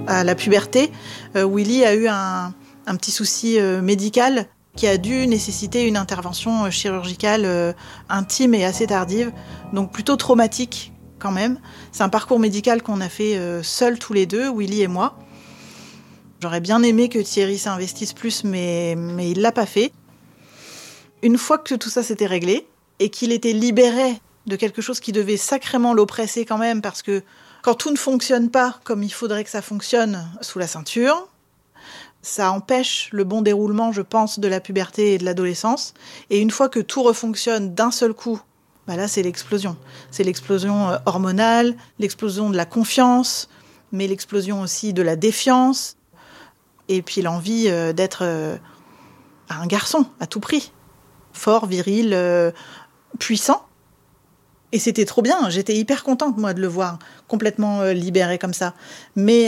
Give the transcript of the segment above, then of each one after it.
À la puberté, Willy a eu un petit souci médical qui a dû nécessiter une intervention chirurgicale intime et assez tardive, donc plutôt traumatique quand même. C'est un parcours médical qu'on a fait seuls tous les deux, Willy et moi. J'aurais bien aimé que Thierry s'investisse plus, mais il l'a pas fait. Une fois que tout ça s'était réglé et qu'il était libéré de quelque chose qui devait sacrément l'oppresser quand même, parce que quand tout ne fonctionne pas comme il faudrait que ça fonctionne sous la ceinture, ça empêche le bon déroulement, je pense, de la puberté et de l'adolescence. Et une fois que tout refonctionne d'un seul coup, là, c'est l'explosion. C'est l'explosion hormonale, l'explosion de la confiance, mais l'explosion aussi de la défiance. Et puis l'envie d'être un garçon, à tout prix. Fort, viril, puissant. Et c'était trop bien, j'étais hyper contente, moi, de le voir complètement libéré comme ça. Mais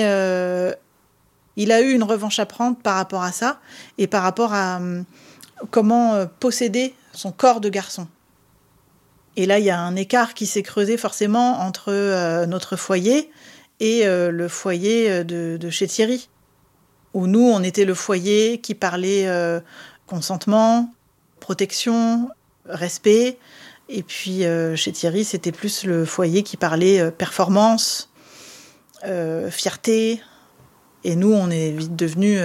il a eu une revanche à prendre par rapport à ça et par rapport à comment posséder son corps de garçon. Et là, il y a un écart qui s'est creusé forcément entre notre foyer et le foyer de chez Thierry. Où nous, on était le foyer qui parlait consentement, protection, respect. Et puis, chez Thierry, c'était plus le foyer qui parlait performance, fierté. Et nous, on est vite devenus...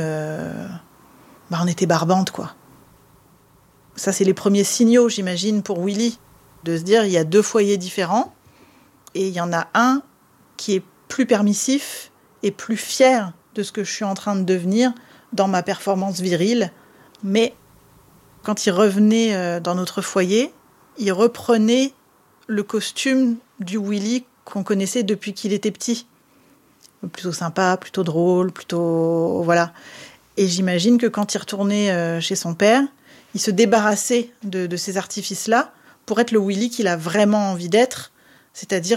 on était barbantes, quoi. Ça, c'est les premiers signaux, j'imagine, pour Willy, de se dire, il y a deux foyers différents, et il y en a un qui est plus permissif et plus fier de ce que je suis en train de devenir dans ma performance virile. Mais quand il revenait dans notre foyer, il reprenait le costume du Willy qu'on connaissait depuis qu'il était petit. Plutôt sympa, plutôt drôle, plutôt... Voilà. Et j'imagine que quand il retournait chez son père, il se débarrassait de ces artifices-là pour être le Willy qu'il a vraiment envie d'être, c'est-à-dire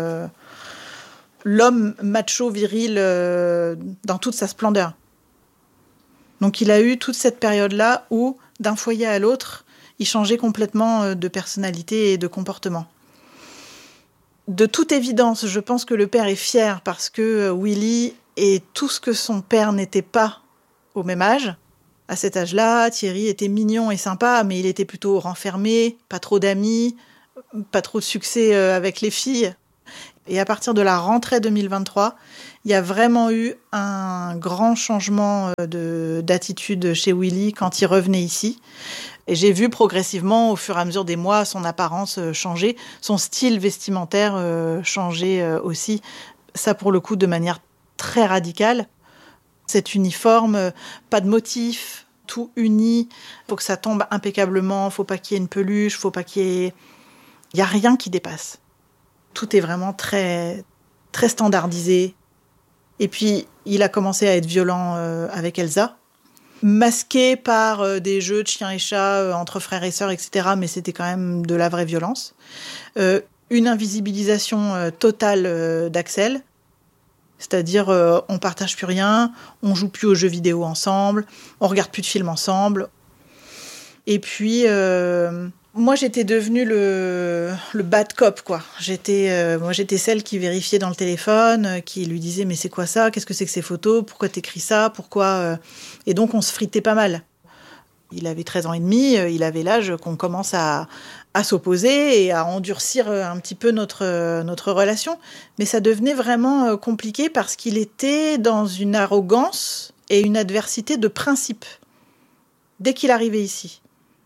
l'homme macho viril dans toute sa splendeur. Donc il a eu toute cette période-là où, d'un foyer à l'autre, il changeait complètement de personnalité et de comportement. De toute évidence, je pense que le père est fier parce que Willy est tout ce que son père n'était pas au même âge. À cet âge-là, Thierry était mignon et sympa, mais il était plutôt renfermé, pas trop d'amis, pas trop de succès avec les filles. Et à partir de la rentrée 2023, il y a vraiment eu un grand changement d'attitude chez Willy quand il revenait ici. Et j'ai vu progressivement, au fur et à mesure des mois, son apparence changer, son style vestimentaire changer aussi. Ça, pour le coup, de manière très radicale. Cet uniforme, pas de motif, tout uni. Il faut que ça tombe impeccablement, il ne faut pas qu'il y ait une peluche, faut pas qu'il y ait... Il n'y a rien qui dépasse. Tout est vraiment très, très standardisé. Et puis, il a commencé à être violent avec Elsa. Masqué par des jeux de chiens et chats entre frères et sœurs, etc. Mais c'était quand même de la vraie violence. Une invisibilisation totale d'Axel. C'est-à-dire, on partage plus rien, on joue plus aux jeux vidéo ensemble, on regarde plus de films ensemble. Et puis, moi, j'étais devenue le bad cop, quoi. Moi, j'étais celle qui vérifiait dans le téléphone, qui lui disait « Mais c'est quoi ça ? Qu'est-ce que c'est que ces photos ? Pourquoi t'écris ça ? Pourquoi ?» Et donc, on se fritait pas mal. Il avait 13 ans et demi, il avait l'âge qu'on commence à s'opposer et à endurcir un petit peu notre relation. Mais ça devenait vraiment compliqué parce qu'il était dans une arrogance et une adversité de principe dès qu'il arrivait ici.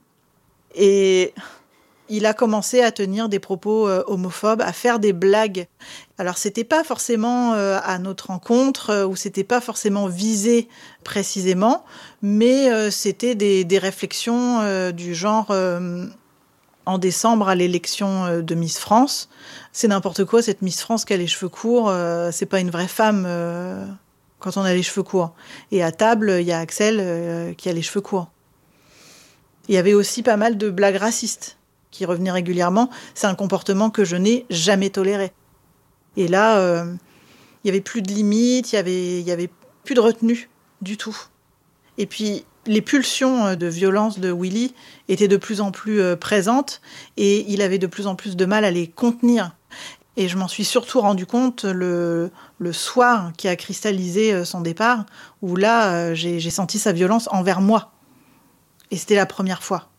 Et il a commencé à tenir des propos homophobes, à faire des blagues. Alors, c'était pas forcément à notre rencontre, ou c'était pas forcément visé précisément, mais c'était des réflexions du genre... en décembre, à l'élection de Miss France, c'est n'importe quoi, cette Miss France qui a les cheveux courts, c'est pas une vraie femme quand on a les cheveux courts. Et à table, il y a Axel qui a les cheveux courts. Il y avait aussi pas mal de blagues racistes qui revenaient régulièrement. C'est un comportement que je n'ai jamais toléré. Et là, il y avait plus de limites, il y avait plus de retenue du tout. Et puis, les pulsions de violence de Willy étaient de plus en plus présentes et il avait de plus en plus de mal à les contenir. Et je m'en suis surtout rendu compte le soir qui a cristallisé son départ, où là, j'ai senti sa violence envers moi. Et c'était la première fois.